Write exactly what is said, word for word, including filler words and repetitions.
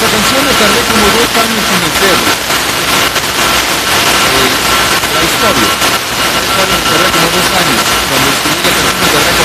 esta canción me tardé como dos años en meterla. Eh, la historia. La historia me tardé como dos años. Cuando escribí la canción me tardé